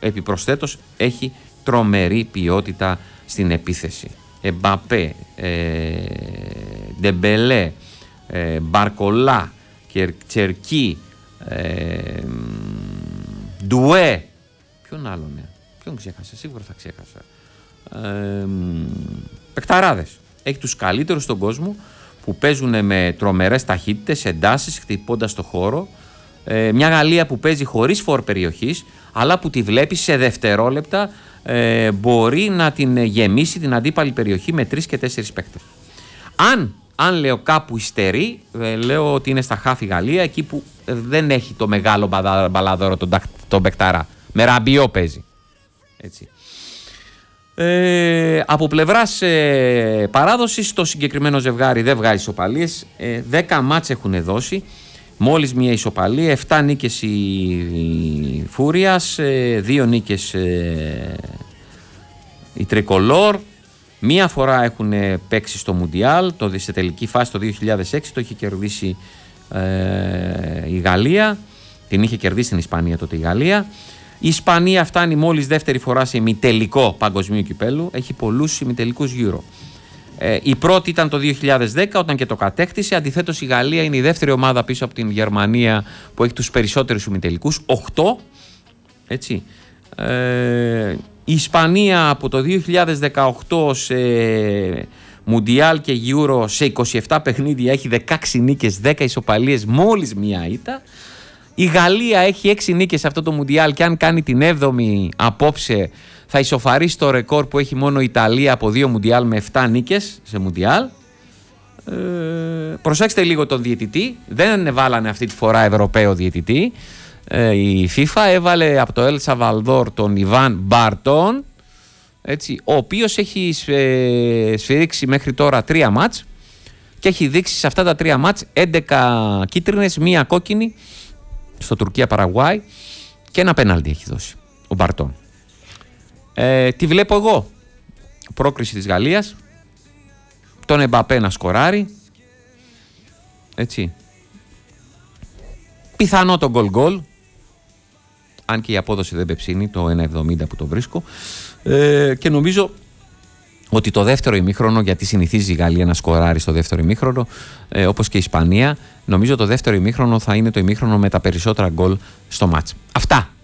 επιπροσθέτως έχει τρομερή ποιότητα στην επίθεση. Εμπαπέ, Ντεμπελέ, Μπαρκολά, Τσερκί, Ντουέ. Ποιον άλλον, ποιον ξέχασα, σίγουρα θα ξέχασα. Παικταράδες. Έχει τους καλύτερους στον κόσμο που παίζουν με τρομερές ταχύτητες, εντάσεις, χτυπώντας το χώρο. Μια Γαλλία που παίζει χωρίς φορ περιοχής, αλλά που τη βλέπει σε δευτερόλεπτα μπορεί να την γεμίσει την αντίπαλη περιοχή με 3 και 4 παίκτες. Αν λέω κάπου υστερεί, λέω ότι είναι στα χάφη Γαλλία, εκεί που δεν έχει το μεγάλο μπαλάδωρο τον παικταρά. Με Ραμπιό παίζει. Έτσι. Από πλευράς παράδοσης, το συγκεκριμένο ζευγάρι δεν βγάζει ισοπαλίες. 10 μάτς έχουν δώσει, μόλις μία ισοπαλία, 7 νίκες η Φούριας, 2 νίκες η Τρικολόρ. Μία φορά έχουν παίξει στο Μουντιάλ, σε τελική φάση το 2006 το είχε κερδίσει η Γαλλία, την είχε κερδίσει στην Ισπανία τότε η Γαλλία. Η Ισπανία φτάνει μόλις δεύτερη φορά σε ημιτελικό παγκοσμίου κυπέλου, έχει πολλούς ημιτελικούς Euro. Η πρώτη ήταν το 2010 όταν και το κατέκτησε, αντιθέτως η Γαλλία είναι η δεύτερη ομάδα πίσω από την Γερμανία που έχει τους περισσότερους ημιτελικούς, 8, έτσι. Η Ισπανία από το 2018 σε Μουντιάλ και Euro σε 27 παιχνίδια έχει 16 νίκες, 10 ισοπαλίες, μόλις μία ήττα. Η Γαλλία έχει 6 νίκες σε αυτό το Μουντιάλ και αν κάνει την 7η απόψε θα ισοφαρίσει το ρεκόρ που έχει μόνο η Ιταλία από 2 Μουντιάλ με 7 νίκες σε Μουντιάλ. Προσέξτε λίγο τον διαιτητή, δεν βάλανε αυτή τη φορά Ευρωπαίο διαιτητή. Η FIFA έβαλε από το Ελ Σαλβαδόρ τον Ιβάν Μπαρτόν, έτσι, ο οποίος έχει σφυρίξει μέχρι τώρα 3 μάτς και έχει δείξει σε αυτά τα 3 μάτς 11 κίτρινες, 1 κόκκινη στο Τουρκία-Παραγουάι και 1 πέναλτι έχει δώσει ο Μπαρτόν. Τι βλέπω εγώ? Πρόκριση της Γαλλίας, τον Εμπαπέ να σκοράρει, έτσι, πιθανό το γκολ, αν και η απόδοση δεν πεψίνει, το 1,70 που το βρίσκω, και νομίζω ότι το δεύτερο ημίχρονο, γιατί συνηθίζει η Γαλλία να σκοράρει στο δεύτερο ημίχρονο, όπως και η Ισπανία, νομίζω το δεύτερο ημίχρονο θα είναι το ημίχρονο με τα περισσότερα γκολ στο μάτς. Αυτά.